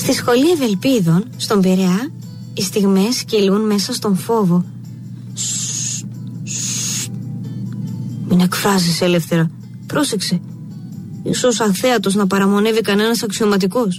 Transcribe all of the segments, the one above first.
Στη σχολή Ευελπίδων, στον Πειραιά, οι στιγμές κυλούν μέσα στον φόβο. Μην εκφράζεσαι ελεύθερα. Πρόσεξε. Ίσως αθέατος να παραμονεύει κανένας αξιωματικός.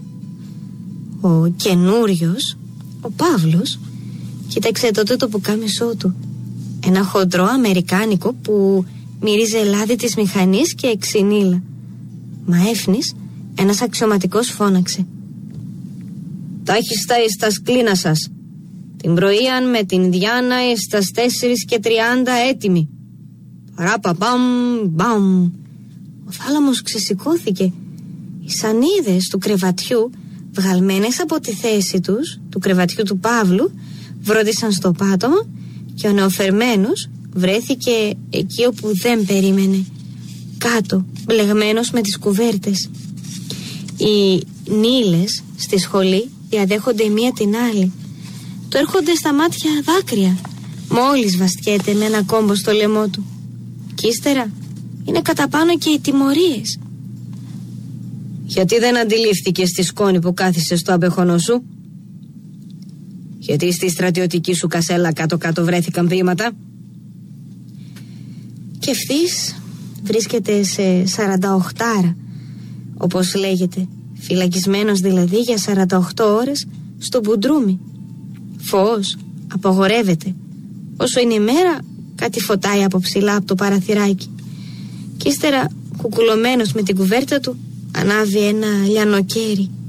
Ο καινούριος, ο Παύλος, κοίταξε τότε το πουκάμισό του. Ένα χοντρό αμερικάνικο που μυρίζει λάδι της μηχανής και ξυνήλα. Μα έφνης, ένας αξιωματικός φώναξε: «Τάχιστα εις τα σκλίνα σας. Την πρωίαν με την Διάνα εις τας 4:30 έτοιμοι». Παράπαπαμ, μπαμ. Ο θάλαμος ξεσηκώθηκε. Οι σανίδες του κρεβατιού, βγαλμένες από τη θέση τους, του κρεβατιού του Παύλου, βρόντισαν στο πάτωμα και ο νεοφερμένος βρέθηκε εκεί όπου δεν περίμενε, κάτω, μπλεγμένος με τις κουβέρτες. Οι νύλες στη σχολή διαδέχονται η μία την άλλη. Του έρχονται στα μάτια δάκρυα μόλις βαστιέται με ένα κόμπο στο λαιμό του. Κι ύστερα είναι κατά πάνω και οι τιμωρίες. «Γιατί δεν αντιλήφθηκες τη σκόνη που κάθισε στο αμπεχονό σου? Γιατί στη στρατιωτική σου κασέλα κάτω-κάτω βρέθηκαν ποίηματα?» Και ευθύς βρίσκεται σε 48άρα, όπως λέγεται, φυλακισμένος δηλαδή για 48 ώρες στο μπουντρούμι. Φως απαγορεύεται. Όσο είναι η μέρα, κάτι φωτάει από ψηλά από το παραθυράκι. Κι ύστερα, κουκουλωμένος με την κουβέρτα του, ανάβει ένα λιανοκαίρι.